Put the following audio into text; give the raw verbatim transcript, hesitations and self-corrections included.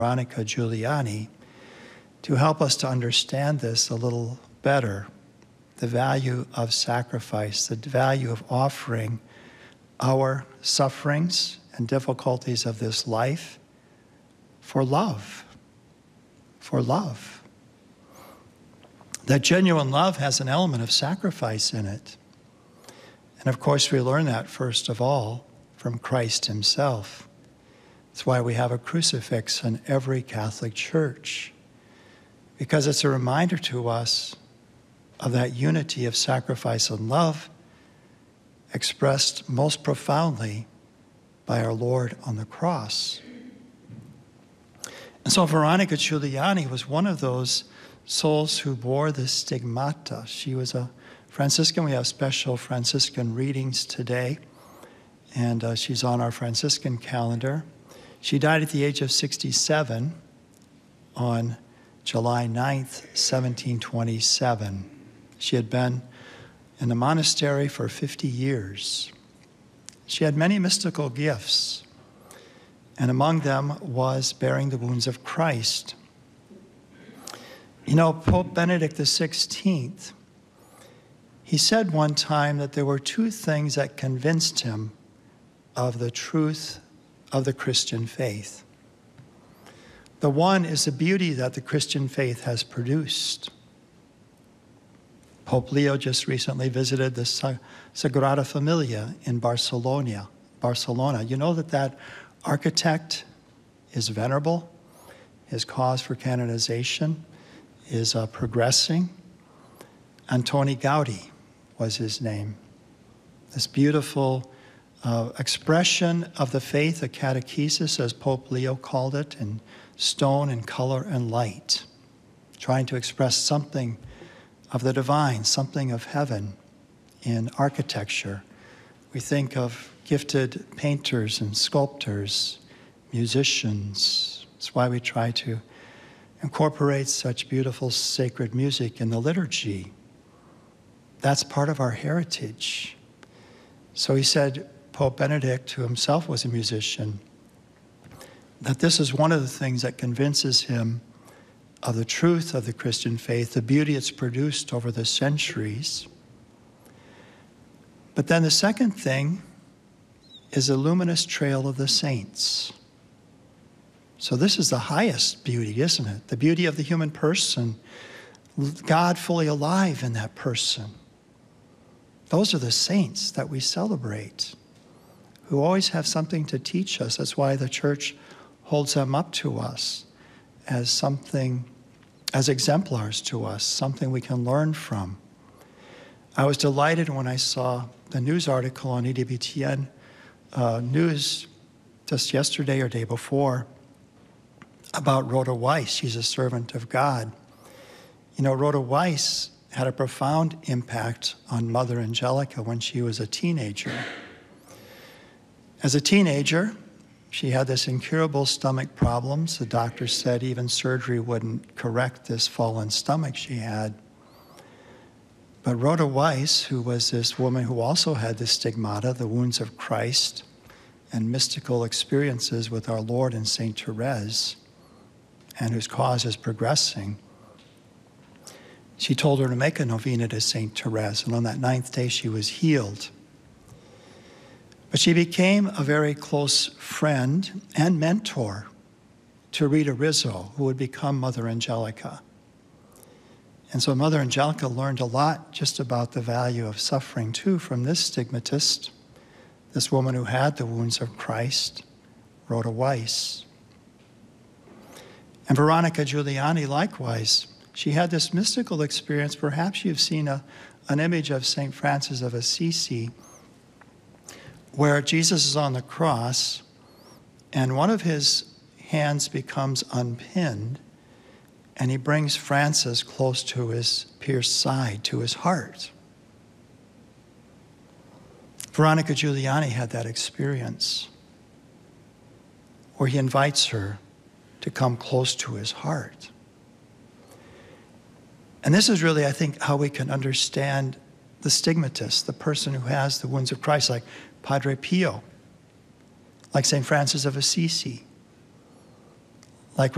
Veronica Giuliani to help us to understand this a little better, the value of sacrifice, the value of offering our sufferings and difficulties of this life for love, for love. That genuine love has an element of sacrifice in it. And of course, we learn that first of all from Christ himself. That's why we have a crucifix in every Catholic church, because it's a reminder to us of that unity of sacrifice and love expressed most profoundly by our Lord on the cross. And so Veronica Giuliani was one of those souls who bore the stigmata. She was a Franciscan. We have special Franciscan readings today, and uh, she's on our Franciscan calendar. She died at the age of sixty-seven on July ninth, seventeen twenty-seven. She had been in the monastery for fifty years. She had many mystical gifts, and among them was bearing the wounds of Christ. You know, Pope Benedict the sixteenth, he said one time that there were two things that convinced him of the truth of the Christian faith. The one is the beauty that the Christian faith has produced. Pope Leo just recently visited the Sagrada Familia in Barcelona. Barcelona. You know that that architect is venerable. His cause for canonization is uh, progressing. Antoni Gaudi was his name. This beautiful uh, expression of the faith, a catechesis, as Pope Leo called it, in stone and color and light, trying to express something of the divine, something of heaven in architecture. We think of gifted painters and sculptors, musicians. That's why we try to incorporate such beautiful sacred music in the liturgy. That's part of our heritage. So he said, Pope Benedict, who himself was a musician, that this is one of the things that convinces him of the truth of the Christian faith, the beauty it's produced over the centuries. But then the second thing is a luminous trail of the saints. So this is the highest beauty, isn't it? The beauty of the human person, God fully alive in that person. Those are the saints that we celebrate, who always have something to teach us. That's why the church holds them up to us as something, as exemplars to us, something we can learn from. I was delighted when I saw the news article on E W T N uh, News just yesterday or day before about Rhoda Weiss. She's a servant of God. You know, Rhoda Weiss had a profound impact on Mother Angelica when she was a teenager. As a teenager, she had this incurable stomach problems. The doctor said even surgery wouldn't correct this fallen stomach she had. But Rhoda Weiss, who was this woman who also had the stigmata, the wounds of Christ, and mystical experiences with our Lord and Saint Therese, and whose cause is progressing, she told her to make a novena to Saint Therese, and on that ninth day she was healed. But she became a very close friend and mentor to Rita Rizzo, who would become Mother Angelica. And so Mother Angelica learned a lot just about the value of suffering, too, from this stigmatist, this woman who had the wounds of Christ, Rhoda Weiss. And Veronica Giuliani, likewise, she had this mystical experience. Perhaps you've seen a, an image of Saint Francis of Assisi, where Jesus is on the cross, and one of his hands becomes unpinned, and he brings Francis close to his pierced side, to his heart. Veronica Giuliani had that experience, where he invites her to come close to his heart. And this is really, I think, how we can understand the stigmatist, the person who has the wounds of Christ, like Padre Pio, like Saint Francis of Assisi.